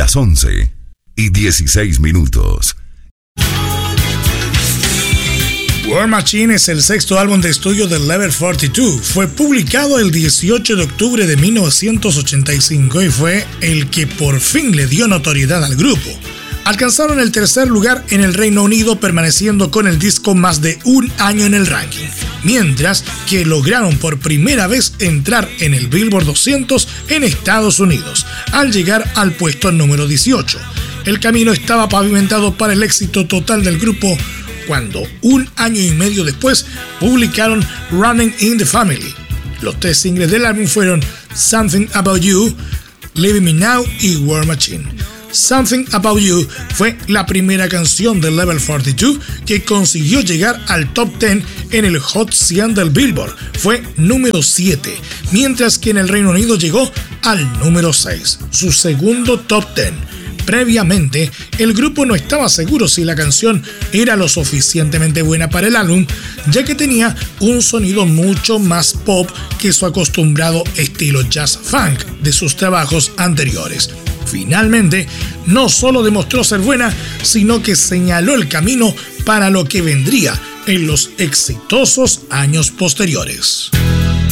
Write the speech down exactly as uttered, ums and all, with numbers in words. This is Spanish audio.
las once y dieciséis minutos. War Machine es el sexto álbum de estudio de Level cuarenta y dos. Fue publicado el dieciocho de octubre de mil novecientos ochenta y cinco y fue el que por fin le dio notoriedad al grupo. Alcanzaron el tercer lugar en el Reino Unido, permaneciendo con el disco más de un año en el ranking, mientras que lograron por primera vez entrar en el Billboard doscientos en Estados Unidos, al llegar al puesto número dieciocho. El camino estaba pavimentado para el éxito total del grupo cuando, un año y medio después, publicaron Running in the Family. Los tres singles del álbum fueron Something About You, Leave Me Now y War Machine. Something About You fue la primera canción de Level cuarenta y dos que consiguió llegar al top diez en el Hot cien del Billboard. Fue número siete, mientras que en el Reino Unido llegó al número seis, su segundo top diez. Previamente, el grupo no estaba seguro si la canción era lo suficientemente buena para el álbum, ya que tenía un sonido mucho más pop que su acostumbrado estilo jazz funk de sus trabajos anteriores. Finalmente, no solo demostró ser buena, sino que señaló el camino para lo que vendría en los exitosos años posteriores.